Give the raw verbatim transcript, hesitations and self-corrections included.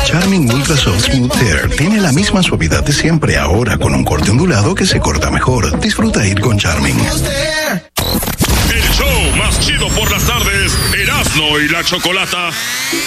Charming Ultra Soft Smooth Hair tiene la misma suavidad de siempre, ahora con un corte ondulado que se corta mejor. Disfruta ir con Charming. El show más chido por las tardes, Erasmo y la Chocolata.